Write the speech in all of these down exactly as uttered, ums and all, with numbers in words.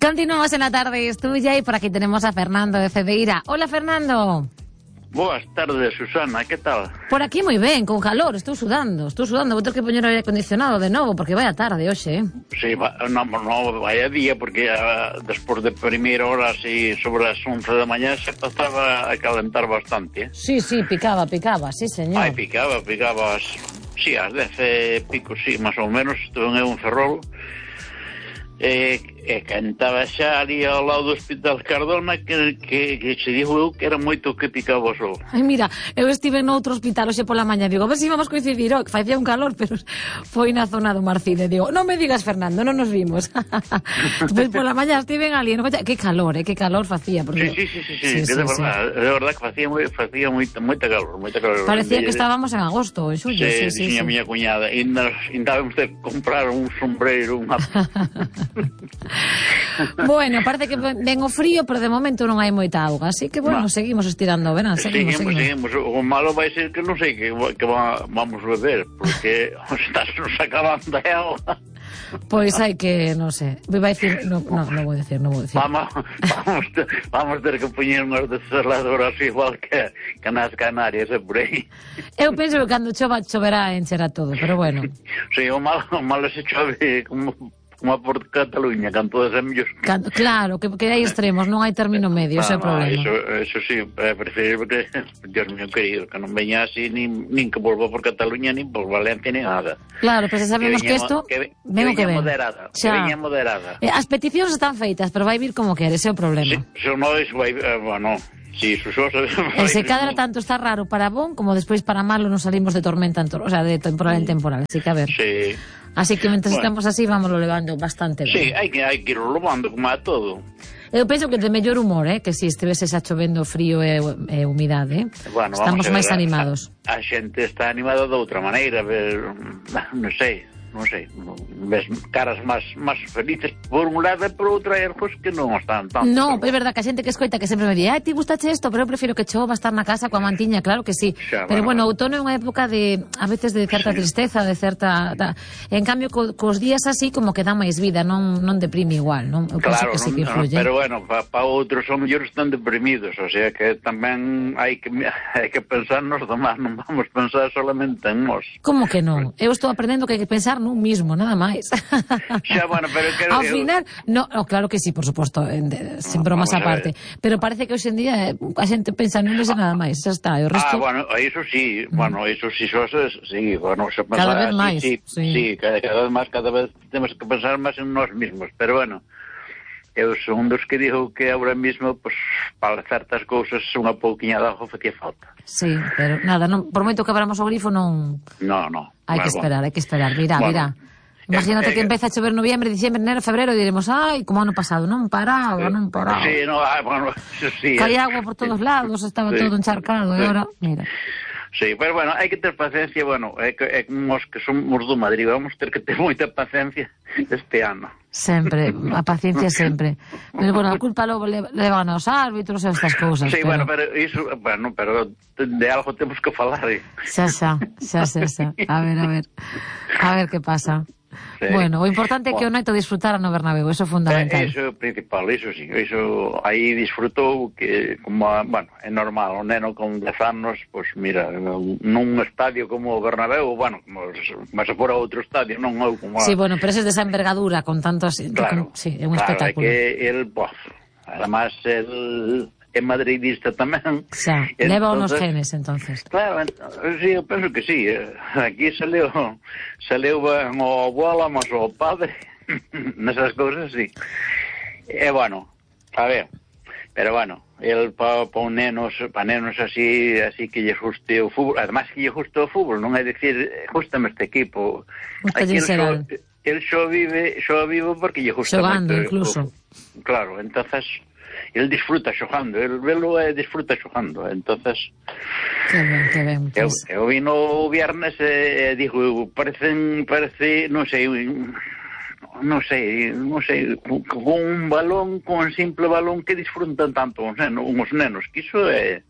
Continuamos en la tarde, es tuya, y por aquí tenemos a Fernando de Cedeira. Hola, Fernando. Boas tardes, Susana, que tal? Por aquí moi ben, con calor, estou sudando, estou sudando, vou ter que poñer o aire acondicionado de novo, porque vai a tarde hoxe, eh? Sí, va, no, no, vai a día, porque uh, despois de primeira hora, así, sobre as once da mañá, se pasaba a calentar bastante, eh? Sí, sí, picaba, picaba, sí, señor. Ai, picaba, picaba, as, sí, as dez e pico, sí, máis ou menos, estuve en un ferrol, e, e cantaba xa ali ao lado do Hospital Cardona que, que, que se dijo eu que era moito que picaba o sol. Ai, mira, eu estive noutro hospital hoxe pola mañá, digo, a ver se íbamos coincidir, oh, que facía un calor, pero foi na zona do Marcide, digo, non me digas, Fernando, non nos vimos. Despois pola mañá estive ali, no coche, que calor, eh, que calor facía. Porque... Sí, sí, sí, sí, sí, sí, sí, de verdad, sí. De verdad que facía, moi, facía moita, moita calor, moita calor. Parecía de, que estábamos en agosto, en xullo, sí, sí, sí, sí. A miña cuñada, e indábamos de comprar un sombreiro, unha... Bueno, parece que ven o frío, pero de momento non hai moita auga, así que, bueno, no. seguimos estirando o verán, seguimos, seguimos, seguimos. seguimos. O malo vai ser que non sei que, que va, vamos beber, porque estás nos acabando de auga. Pois hai que, non sei, vai dicir, non no, no vou dicir, non vou dicir. Vamos, vamos, ter, vamos ter que poñer unhas desaladoras igual que, que nas Canarias, é por aí. Eu penso que cando chova, choverá encherá todo, pero bueno. Sí, o malo, o malo se chove como... como por Cataluña, canto de semillos. Canto, claro, que, que hai extremos, non hai término medio, ese é o problema. Eso, eso sí, é preferible que, Dios mío querido, que non veña así, nin, nin que volva por Cataluña, nin por Valencia, nin nada. Claro, pero se sabemos que isto, que, ven o que ven. Moderada, que veña moderada. As peticións están feitas, pero vai vir como quere, ese é o problema. Sí, se non vai, eh, bueno... Sí, su sosa, e se cada tanto está raro para bon, como despois para malo nos salimos de tormenta, en tor o sea, de temporal en temporal, así que a ver. Sí. Así que mentre bueno. estamos así, vámoslo levando bastante ben. Sí, hai que, hai que ir levando como a todo. Eu penso que de mellor humor, eh, que si estivese xa chovendo frío e, e humidade, eh? Bueno, estamos ver, máis animados. A, a xente está animada de outra maneira, ver, non sei, non sei, ves caras máis máis felices por un lado e por outra erros que non están tanto. No, pero... é verdad que a xente que escoita que sempre me di, ai, ti gustache isto, pero eu prefiro que chova estar na casa coa mantiña, claro que sí. Xa, pero bueno, bueno, outono é unha época de, a veces de certa sí. tristeza, de certa... Da... En cambio, co, cos días así como que dá máis vida, non non deprime igual, non? Eu claro, penso que sí que influye. Pero bueno, para pa outros son mellores están deprimidos, o sea que tamén hai que hai que pensar nos demás, non vamos pensar solamente en nós. Como que non? Eu estou aprendendo que hai que pensar nun mismo, nada máis. Xa, bueno, pero que... Ao final, no, no, claro que sí, por suposto, sin bromas aparte, pero parece que hoxe en día a xente pensa non é nada máis, xa está, e o resto... Ah, bueno, eso sí, mm. bueno, eso sí, eso sí, bueno, se pensa, cada vez máis, sí, sí, sí cada, cada vez máis, cada vez temos que pensar máis en nós mismos, pero bueno, eu son dos que digo que ahora mismo, pues, para certas cousas unha pouquiña de ajo facía falta. Sí, pero nada, non, por moito que abramos o grifo non... No, no. Hai que esperar, hai que esperar, mira, bueno. mira... Imagínate eh, que empeza a chover noviembre, diciembre, enero, febrero e diremos, ai, como ano pasado, non paraba, non paraba. Sí, no, ah, bueno, sí. Caía agua por todos lados, estaba sí. todo encharcado, sí. e agora, mira. Sí, pero bueno, hai que ter paciencia, bueno, é que, é que nós que somos do Madrid, vamos ter que ter moita paciencia este ano. Sempre, a paciencia sempre. Pero bueno, a culpa logo levan aos árbitros e estas cousas. Sí, pero... bueno, pero iso, bueno, pero de algo temos que falar. Eh. Xa, xa, xa, xa, xa. A ver, a ver. A ver que pasa. Sí. Bueno, o importante é que o neto disfrutara no Bernabéu, eso é fundamental. Eh, eso é o principal, eso sí, eso aí disfrutou que, como, bueno, é normal, o neno con dez anos, pois pues, mira, nun estadio como o Bernabéu, bueno, como, como se fora outro estadio, non eu como... Sí, bueno, pero ese de esa envergadura, con tantos... Claro, con, sí, é un claro, espectáculo. É que el, pues, además, el... é madridista tamén. Xa, leva unos genes, entonces. Claro, sí, eu penso que sí. Aquí saleu, saleu o abuelo, mas o padre, nesas cousas, sí. E, bueno, a ver, pero, bueno, el pa, pa un nenos, pa nenos así, así que lle guste o fútbol, además que lle guste o fútbol, non é dicir, gustame este equipo. Aquí el xo, el xo vive, xo vive porque lle gusta xogando, moito, incluso. O, claro, entonces... el disfruta xogando, el velo é disfruta xogando, entonces que ben, que ben, pues... eu, eu vino o viernes e eh, digo, parecen, parece, non sei non sei, non sei con un balón, con un simple balón que disfrutan tanto uns nenos, uns nenos que iso é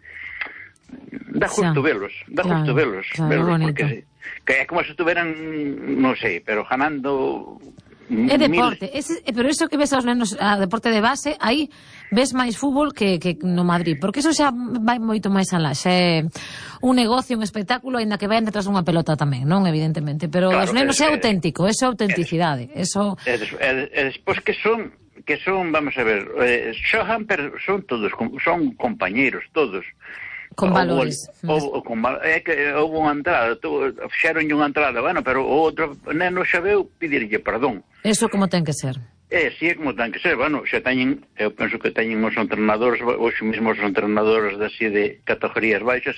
dá justo xa. velos dá claro, justo velos, claro, velos bonito. Porque que é como se estuveran, non sei, pero ganando É deporte, ese, pero eso que ves aos nenos a deporte de base, aí ves máis fútbol que, que no Madrid, porque eso xa vai moito máis alá, xa é un negocio, un espectáculo, aínda que vayan detrás dunha pelota tamén, non, evidentemente, pero claro, os nenos é, é auténtico, eso é autenticidade, eso... E despois que son, que son, vamos a ver, eh, xogan, pero son todos, son compañeros, todos, con valores. O, o, con, é que houve unha entrada, fixeron unha entrada, bueno, pero o outro neno xa veu pedirlle perdón. Eso como ten que ser. É, si é como ten que ser, bueno, xa teñen, eu penso que teñen os entrenadores, os mesmos entrenadores así de categorías baixas,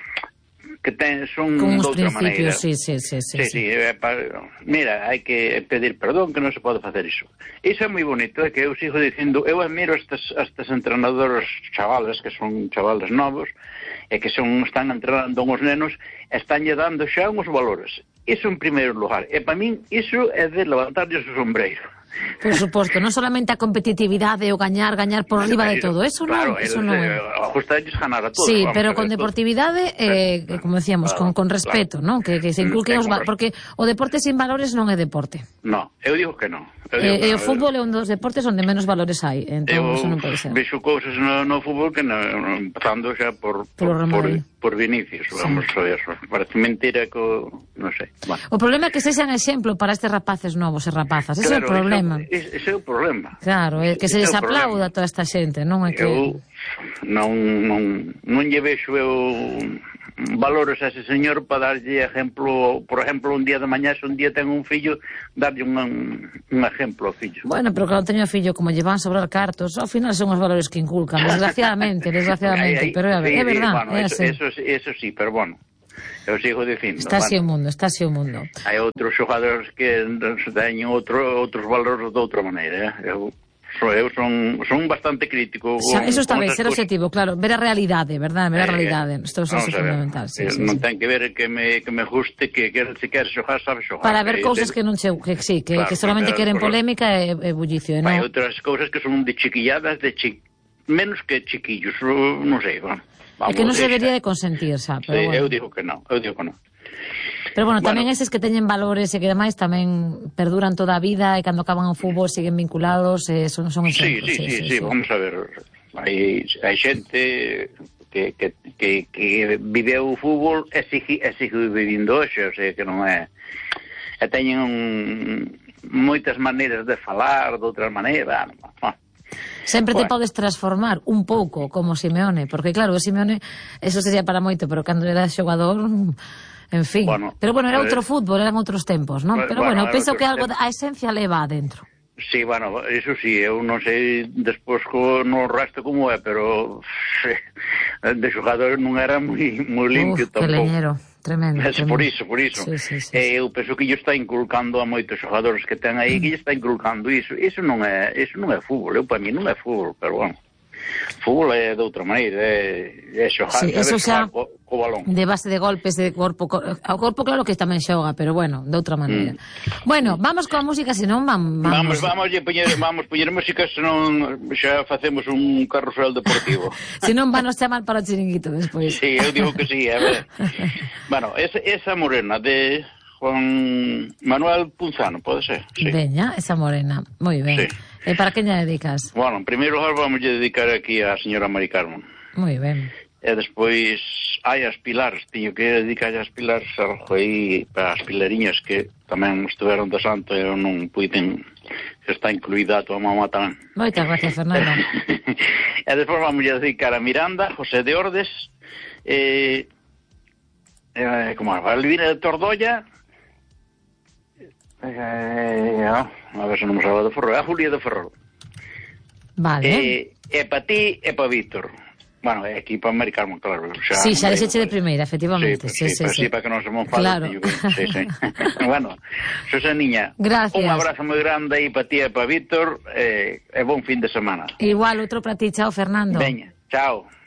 que ten, son de outra maneira. Sí, sí, sí, sí, sí, sí. sí é pa, mira, hai que pedir perdón, que non se pode facer iso. Iso é moi bonito, é que eu sigo dicindo, eu admiro estes, estes entrenadores chavales, que son chavales novos, e que son, están entrenando os nenos, están lle dando xa uns valores. Iso en primeiro lugar. E para min, iso é de levantarlles o sombreiro. Por suposto, non solamente a competitividade o gañar, gañar por riba de todo, eso non, claro, eso non é. Ajustarlles ganar a todos. Sí, pero con deportividade, eh, eh, como decíamos, claro, con, con respeto, claro, non? Que, que se inculquen os valores, porque o deporte sin valores non é deporte. No, eu digo que non. E eh, eh, o fútbol é un dos deportes onde menos valores hai, entón eso non pode ser. Eu vexo cousas no, no fútbol que no, empezando xa por, por, por, por Vinicius, vamos sí. a ver, parece mentira que, non sei. Bueno. O problema é que sexan exemplo para estes rapaces novos e rapazas, ese claro, é o problema. Ese, ese é o problema. Claro, é que se les aplauda toda esta xente, non é que... Eu non, non, non lle vexo eu valores a ese señor para darlle exemplo, por exemplo, un día de mañá, se un día ten un fillo, darlle un, un exemplo ao fillo. Bueno, pero cando teño fillo, como lle van sobrar cartos, ao final son os valores que inculcan, desgraciadamente, desgraciadamente, pero é, é verdad, bueno, é eso, así. Eso, eso sí, pero bueno, eu sigo dicindo. Está así bueno, o mundo, está así o mundo. Hai outros xogadores que teñen outro, outros valores de outra maneira, eh? eu... Eu son, son bastante crítico. Xa, eso está ben, ser objetivo, claro, ver a realidade, verdad, ver a realidade. Eh, Isto é fundamental. Sí, sí, non sí. ten que ver que me, que me guste, que, que se quer xogar, sabe xogar. Para ver cousas que non che, que sí, que, claro, que solamente queren polémica e, e bullicio, non? Hai outras cousas que son de chiquilladas, de chi... menos que chiquillos, non sei, bueno. É que non se debería de consentir, xa, pero sí, bueno. Eu digo que non, eu digo que non. Pero bueno, tamén bueno. eses que teñen valores e que demais tamén perduran toda a vida e cando acaban o fútbol siguen vinculados e son, son exemplos. Sí, sí, sí, sí, sí, sí, vamos a ver. Hai, hai xente que, que, que, que viveu o fútbol e sigue, e sigue vivindo hoxe, o sea, que non é... E teñen un, moitas maneiras de falar, de outra maneira, non. Sempre bueno. Te podes transformar un pouco como Simeone, porque claro, o Simeone, eso sería para moito, pero cando era xogador... En fin, bueno, pero bueno, era eh, outro fútbol, eran outros tempos, non? Pero bueno, bueno penso que algo, tempos. a esencia leva adentro. Sí, bueno, eso sí, eu non sei despois no resto como é, pero de xogador non era moi moi limpio Uf, tampouco. Que leñero, tremendo, es, tremendo. Por iso, por iso. Sí, sí, sí, e eu penso que lle está inculcando a moitos xogadores que ten aí, mm. que lle está inculcando iso. Iso non é, iso non é fútbol, eu para mí non é fútbol, pero bueno. Fútbol é de outra maneira, é, é xogar, sí, eso xa co, co balón. De base de golpes de corpo, ao corpo claro que tamén xoga, pero bueno, de outra maneira. Mm. Bueno, vamos coa música, senón vamos... Vamos, vamos, vamos, poñer, vamos poñer música, senón xa facemos un carrusel deportivo. Senón vanos chamar para o chiringuito despois. Sí, eu digo que sí, a ver. Bueno, esa, esa morena de Juan Manuel Punzano, pode ser? Sí. Veña, esa morena, moi ben. Sí. E para que lle dedicas? Bueno, en primeiro lugar vamos a dedicar aquí a señora Mari Carmen. Moi ben. E despois hai as Pilares, tiño que dedicar as Pilares algo aí para as pilariñas que tamén estiveron de santo e non puiden, que está incluída a tua mamá tamén. Moitas gracias, Fernando. E despois vamos a dedicar a Miranda, José de Ordes, e, e como a Valvina de Tordolla, Eh, a ver se non me salva de Ferrol, a Julia de Ferrol. Vale. E, e para ti e para Víctor. Bueno, é aquí para Mari Carmen, claro. Xa, sí, xa deixeche de primeira, efectivamente. Sí, sí, sí, sí, sí, sí, para que non se me enfade. Claro. Tío, sí, sí. Bueno, Susaniña, gracias. Un abrazo moi grande aí para ti e para Víctor e, e bon fin de semana. Igual, outro para ti, chao, Fernando. Veña, chao.